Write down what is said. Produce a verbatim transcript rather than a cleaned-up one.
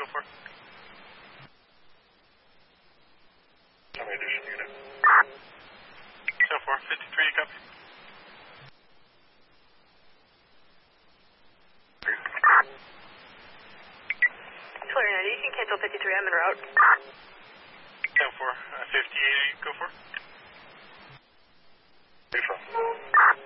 go for? How many addition unit? ten four, fifty-three, you copy? Clear ninety, you can cancel fifty-three, I'm en route. ten four, uh, fifty-eight, you go for? Where you from?